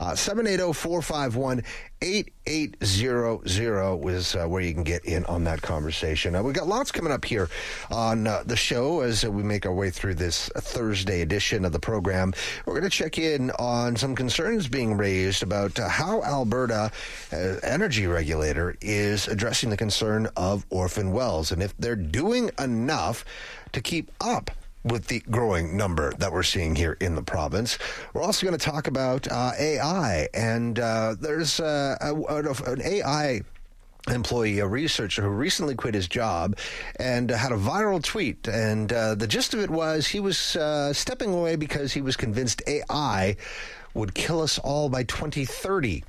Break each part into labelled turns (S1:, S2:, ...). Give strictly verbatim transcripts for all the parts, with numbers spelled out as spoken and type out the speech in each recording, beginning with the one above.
S1: Uh, seven eight zero, four five one, eight eight zero zero is uh, where you can get in on that conversation. Uh, we've got lots coming up here on uh, the show as uh, we make our way through this Thursday edition of the program. We're going to check in on some concerns being raised about uh, how Alberta uh, energy regulator is addressing the concern of orphan wells and if they're doing enough to keep up with the growing number that we're seeing here in the province. We're also going to talk about uh, A I, and uh, there's uh, a, an A I employee, a researcher who recently quit his job and uh, had a viral tweet. And uh, the gist of it was he was uh, stepping away because he was convinced A I would kill us all by twenty thirty.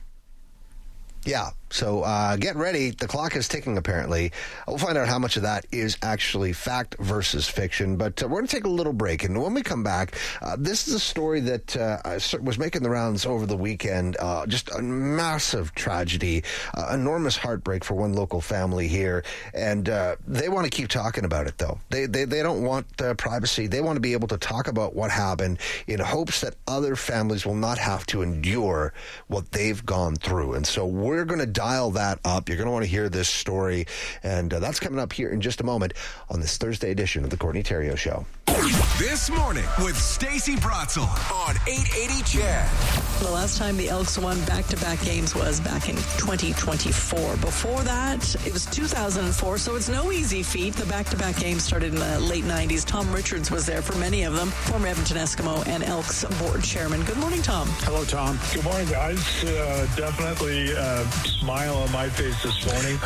S1: Yeah, so uh, get ready. The clock is ticking, apparently. We'll find out how much of that is actually fact versus fiction. But uh, we're going to take a little break. And when we come back, uh, this is a story that uh, was making the rounds over the weekend. Uh, just a massive tragedy, uh, enormous heartbreak for one local family here. And uh, they want to keep talking about it, though. They, they, they don't want uh, privacy. They want to be able to talk about what happened in hopes that other families will not have to endure what they've gone through. And so we're We're going to dial that up. You're going to want to hear this story, and uh, that's coming up here in just a moment on this Thursday edition of the Courtney Theriault Show.
S2: This morning with Stacey Bratzel on eight eighty C H E D.
S3: The last time the Elks won back-to-back games was back in twenty twenty-four. Before that, it was two thousand four, so it's no easy feat. The back-to-back games started in the late nineties. Tom Richards was there for many of them, former Edmonton Eskimo and Elks board chairman. Good morning, Tom.
S4: Hello, Tom. Good morning, guys. Uh, definitely a smile on my face this morning.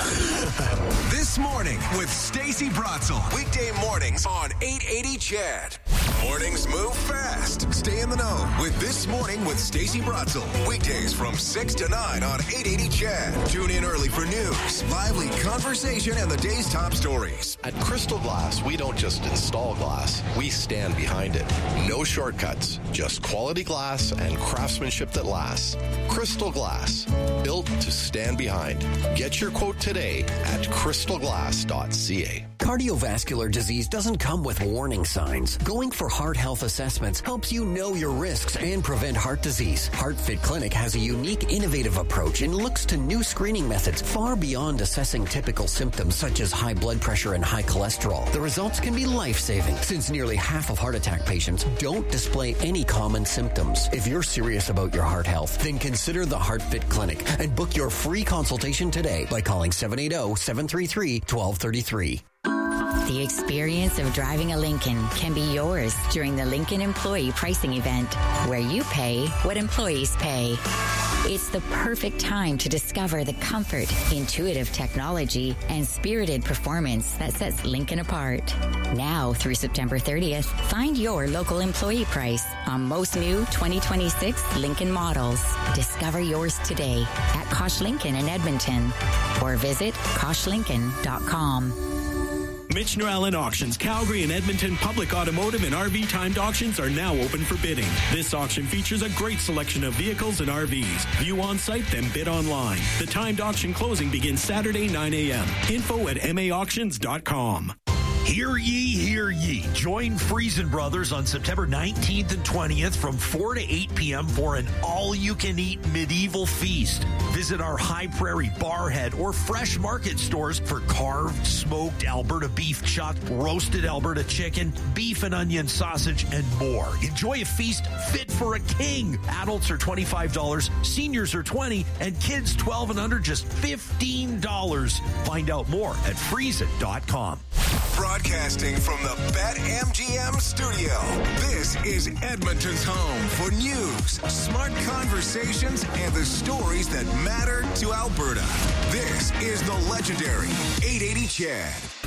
S2: This morning with Stacey Bratzel. Weekday mornings on eight eighty C H E D. Mornings move fast. Stay in the know with This Morning with Stacey Bratzel. Weekdays from six to nine on eight eighty C H E D. Tune in early for news, lively conversation, and the day's top stories.
S5: At Crystal Glass, we don't just install glass, we stand behind it. No shortcuts, just quality glass and craftsmanship that lasts. Crystal Glass, built to stand behind. Get your quote today at crystal glass dot c a.
S6: Cardiovascular disease doesn't come with warning signs. Going for heart health assessments helps you know your risks and prevent heart disease. HeartFit Clinic has a unique, innovative approach and looks to new screening methods far beyond assessing typical symptoms such as high blood pressure and high cholesterol. The results can be life-saving since nearly half of heart attack patients don't display any common symptoms. If you're serious about your heart health, then consider the HeartFit Clinic and book your free consultation today by calling seven eight zero, seven three three, one two three three.
S7: The experience of driving a Lincoln can be yours during the Lincoln Employee Pricing Event, where you pay what employees pay. It's the perfect time to discover the comfort, intuitive technology, and spirited performance that sets Lincoln apart. Now through September thirtieth, find your local employee price on most new twenty twenty-six Lincoln models. Discover yours today at Kosh Lincoln in Edmonton or visit kosh lincoln dot com.
S8: Mitch Allen Auctions, Calgary and Edmonton public automotive and R V timed auctions are now open for bidding. This auction features a great selection of vehicles and R Vs. View on site, then bid online. The timed auction closing begins Saturday, nine a.m. Info at m a auctions dot com.
S9: Hear ye, hear ye. Join Friesen Brothers on September nineteenth and twentieth from four to eight p.m. for an all-you-can-eat medieval feast. Visit our High Prairie Barhead or Fresh Market stores for carved, smoked Alberta beef chuck, roasted Alberta chicken, beef and onion sausage, and more. Enjoy a feast fit for a king. Adults are twenty-five dollars, seniors are twenty dollars, and kids twelve and under just fifteen dollars. Find out more at friesen dot com.
S2: Broadcasting from the BetMGM studio, this is Edmonton's home for news, smart conversations, and the stories that matter to Alberta. This is the legendary eight eighty C H E D.